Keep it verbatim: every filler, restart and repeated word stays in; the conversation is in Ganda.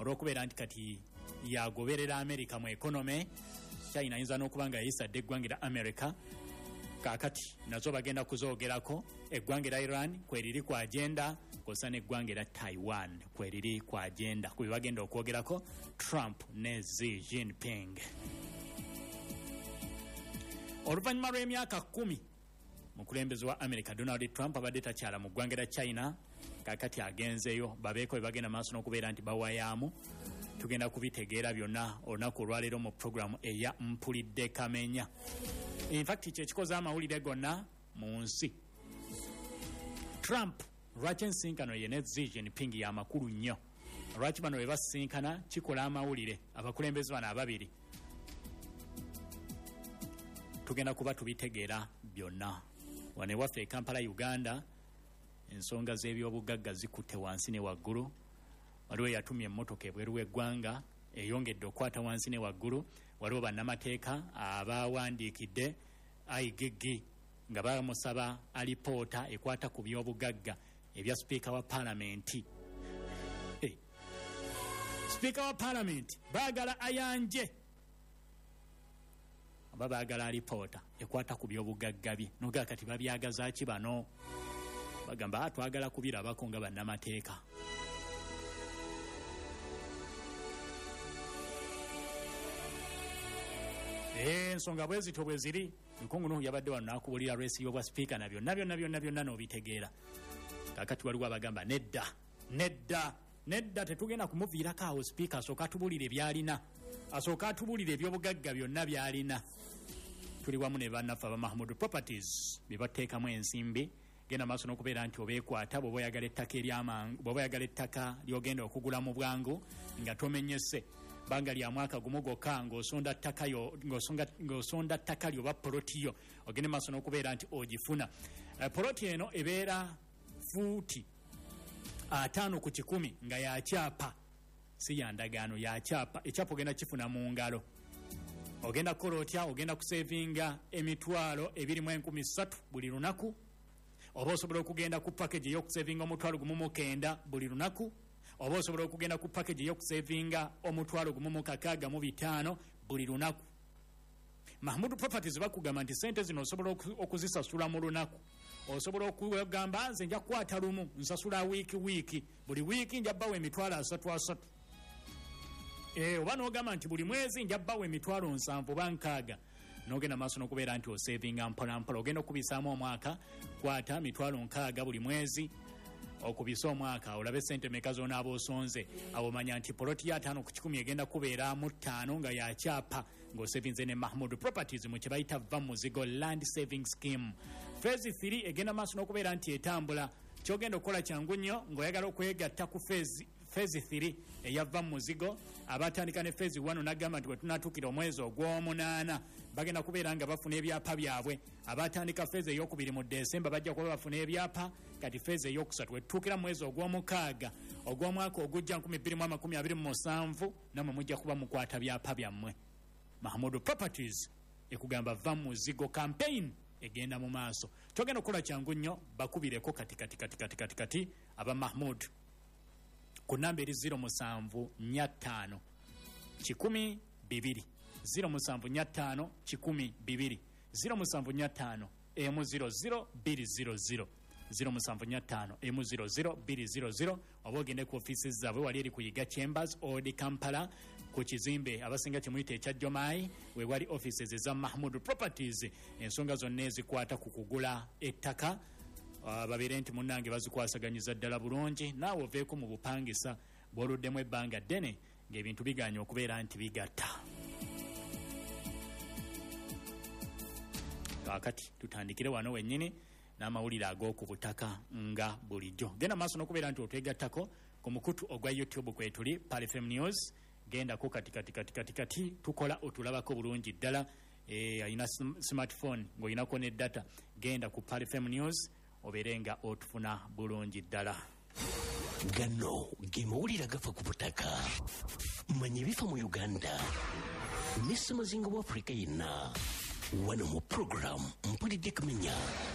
olw'okubeera nti kati yagoberera America mu economy. China ayinza n'okuba nga yayisadde eggwanga lya America. Kaakati nazo bagenda kuzoogerako. Eggwanga lya Iran kweriri ku agenda, kosa n'eggwanga lya Taiwan kweriri ku agenda. Ku bagenda okwogerako Trump ne Xi Jinping. Oluvannyuma lw'emyaka kkumi mukulembeze wa America Donald Trump abadde takyala mu ggwanga lya China, kaakati agenzeeyo babeeko bye bagenda maaso n'okubeera nti bawayaamu. Tugenda kubitegeera byonna olunaku olwaleero mu programu eya Mpulidde Kamenya. In fact kyekikoze amawulire gonna mu nsi. Trump lwaki ensinkano ye ne Xi Jinping ya makulu nnyo. Lwaki bano bwe basinkana kikola amawulire abakulembeze bano ababiri. Tugenda kuba tubitegeera byonna. Wane waffe e Kampala Uganda ensonga z'ebyobugagga zikutte wansi ne waggulu. Waliwo yatumye emmotoka ebweru w'eggwanga eyongedde okwata wansi ne waggulu. Waliwo bannamateeka abawandiikidde I G G nga bamusaba alipoota ekwata ku byobugagga ebya sipiika wa paalamenti. Hey. Sipiika wa paalamenti baagala ayanje aba baagala alipoota ekwata ku byobugagga bye. Noga kati babyagaza ki bano? Bagamba twagala kubirabako nga bannamateeka. Ensonga bwe zito bwe ziri. Nkungu no yabadde wano nakubulira resi y'obwa speaker nabyo nabyo nabyo nabyo nano bitegeera. Kakati waliwo abagamba nedda nedda nedda tetugenda kumuviirako awo speaker asooka atubulire byalina, asooka atubulire ebyobugagga byonna byalina. Tuli wamu ne bannaffe aba Mahmood Properties bye bateekamu ensimbi. Genda maaso n'okubeera nti obeekwata bw'oba oyagala ettaka eryamangu, bw'oba oyagala ettaka ly'ogenda okugula mu bwangu nga tomenyese banga lya mwaka gumu gokka ng'osonda ttaka yo ng'osonga ng'osonda ttaka lyo oba poloti yo ogende maaso n'okubeera nti ogifuna. Uh, poloti eno ebeera fuuti ataano ku kikumi nga ya kyapa, si ya ndagaano, ya kyapa. Ekyapa ogenda kifuna mu ngalo. Ogenda kukola otya? Ogenda kusevinga emitwalo ebiri mu enkumi ssatu buli lunaku. Oba osobola okugenda ku package y'okusevinga omutwalo gumu mu kenda buli lunaku. Oba osobola okugenda ku package y'okusevinga omutwalo gumu mu kakaaga mu bitaano buli lunaku. Mahmood Properties bakugamba nti sente zino osobola okuzisasula mu lunaku. Osobola okugamba nze nja kukwata lumu nsasula wiiki wiiki, buli wiiki nja bbawo emitwalo asatu asatu. Eh, oba n'ogamba nti buli mwezi nja bbawo emitwalo nsanvu bankaaga. N'ogenda maaso n'okubeera nti osevinga mpola mpola. Ogenda okubisaamu omwaka kwata mitwalo nkaaga buli mwezi. Okubisa omwaka olabe sente meka zonaaba osonze. Awo manya nti poloti ya ataano ku kikumi egenda kubeera mu ttaano nga ya kyapa ng'osevinze ne Mahmood Properties mu kye bayita va muzigo Land Saving Scheme. Phase three egenda maaso n'okubeera nti etambula. Kyogenda okukola kyangu nnyo ng'oyagala okwegatta ku phase phase three eyava muzigo. Abatandika ne phase one nagamba nti wetunatuukira omwezi ogw'omunaana bagenda kubeera nga bafuna ebyapa byabwe. Abatandika phase ey'okubiri mu Desemba bajja kuba bafuna ebyapa. Kati phase ey'okusatu wetutuukira mwezi ogw'omukaaga ogw'omwaka ogujja nkumi bbiri mu amakumi abiri mu musanvu nammwe mujja kuba mukwata byapa byammwe. Mahmood Properties ekugamba va muzigo campaign egenda mu maaso. Togenda okukola kyangu nnyo bakubireko kati kati kati kati kati kati aba Mahmood ku namba eri zero musanvu nnya ttaano kikumi bibiri zero musanvu nnya ttaano kikumi bibiri zero musanvu nnya ttaano emu zero zero bbiri zero zero zero musanvu nnya ttaano emu zero zero bbiri zero zero. Oba ogende ku ofiisi zaabwe wali eri ku Yiga Chambers Old Kampala ku kizimbe abasinga kimuyita ekya Jomayi we wali offices za Mahmood Properties. Ensonga zonna ezikwata ku kugula ettaka Uh, babeere nti munnange bazikwasaganyiza ddala bulungi naawe oveeko mu bupangisa bw'oluddemu ebbanga ddene ng'ebintu biganya okubeera nti bigatta. Kaakati tutandikire wano wennyini n'amawulire ag'oku butaka nga bulijjo. Genda maaso n'okubeera nti otwegattako ku mukutu ogwa YouTube kwetuli Pal F M News. Gendako kati kati kati kati kati tukola otulabako bulungi ddala. Eh, alina smartphone ng'oyinako ne data genda ku Pal F M News oberenga otufuna bulungi ddala. Gano ge mawulire agafa ku butaka manya ebifa mu Uganda ne ssemazinga wa Afrika yenna wano mu program Mpulidde Kamenya.